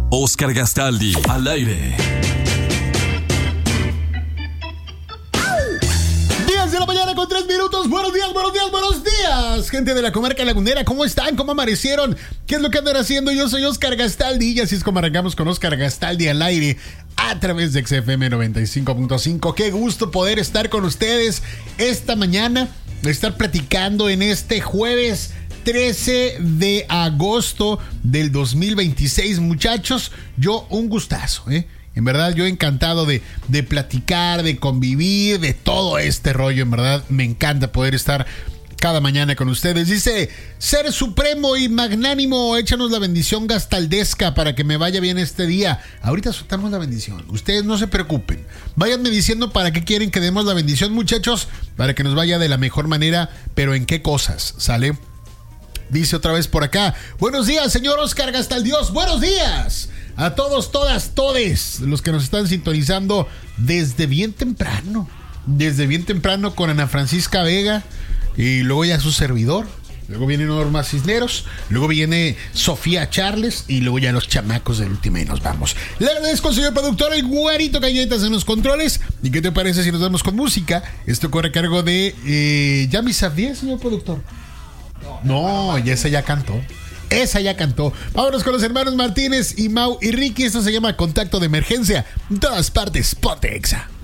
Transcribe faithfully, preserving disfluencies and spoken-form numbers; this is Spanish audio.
Oscar Gastaldi, al aire. diez de la mañana con tres minutos. Buenos días, buenos días, buenos días. Gente de la comarca lagunera, ¿cómo están? ¿Cómo amanecieron? ¿Qué es lo que andan haciendo? Yo soy Oscar Gastaldi y así es como arrancamos con Oscar Gastaldi al aire a través de X F M noventa y cinco punto cinco. Qué gusto poder estar con ustedes esta mañana, estar platicando en este jueves trece de agosto del dos mil veintiséis, muchachos. Yo un gustazo, ¿eh? En verdad, yo encantado de, de platicar, de convivir, de todo este rollo. En verdad, me encanta poder estar cada mañana con ustedes. Dice, Ser Supremo y Magnánimo, échanos la bendición gastaldesca para que me vaya bien este día. Ahorita soltamos la bendición. Ustedes no se preocupen. Váyanme diciendo para qué quieren que demos la bendición, muchachos, para que nos vaya de la mejor manera, pero en qué cosas, ¿sale? Dice otra vez por acá, buenos días, señor Oscar Gastaldios, buenos días a todos, todas, todes, los que nos están sintonizando desde bien temprano, desde bien temprano con Ana Francisca Vega y luego ya su servidor, luego viene Norma Cisneros, luego viene Sofía Charles y luego ya los chamacos del último y nos vamos. Le agradezco, señor productor, el güerito Cañetas en los controles. ¿Y qué te parece si nos vamos con música? Esto corre a cargo de eh, Yami Safdie, señor productor. No, y esa ya cantó. Esa ya cantó. Vámonos con los hermanos Martínez y Mau y Ricky. Esto se llama Contacto de Emergencia. En todas partes, ponte Exa.